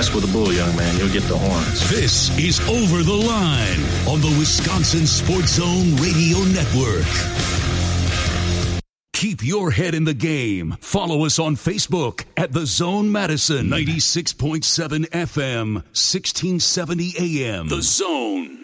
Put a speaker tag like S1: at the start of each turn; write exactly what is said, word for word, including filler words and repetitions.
S1: mess with a bull, young man. You'll get the horns.
S2: This is Over the Line on the Wisconsin Sports Zone Radio Network. Keep your head in the game. Follow us on Facebook at The Zone Madison, ninety-six point seven F M, sixteen seventy A M. The Zone.